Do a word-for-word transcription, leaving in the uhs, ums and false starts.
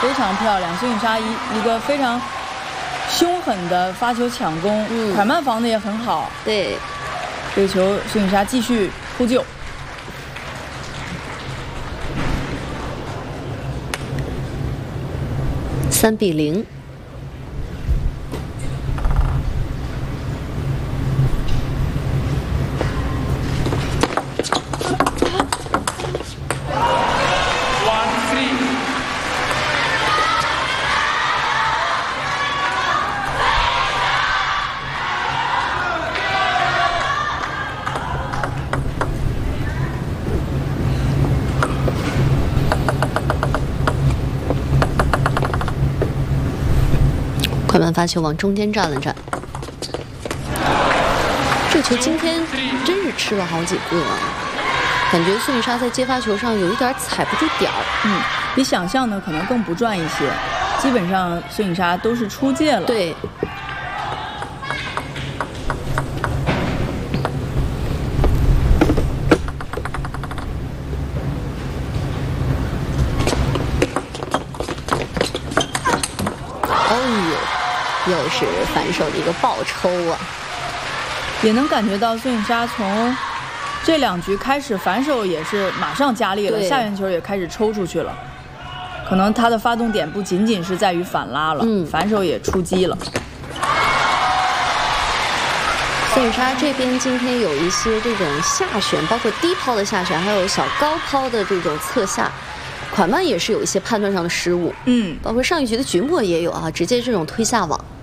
非常漂亮。孙颖莎一一个非常凶狠的发球抢攻， 嗯， 蒯曼防的也很好。 对， 这个球孙颖莎继续扑救。 三比零。蒯曼发球往中间站了站，这球今天真是吃了好几个啊！感觉孙颖莎在接发球上有一点踩不住点儿， 嗯，比想象的可能更不转一些。基本上孙颖莎都是出界了。 对。又是反手的一个爆抽啊！ 也能感觉到孙颖莎从这两局开始反手也是马上加力了，下旋球也开始抽出去了。可能她的发动点不仅仅是在于反拉了，嗯，反手也出击了。 孙颖莎这边今天有一些这种下旋，包括低抛的下旋，还有小高抛的这种侧下。蒯曼也是有一些判断上的失误， 嗯， 包括上一局的局末也有啊，直接这种推下网。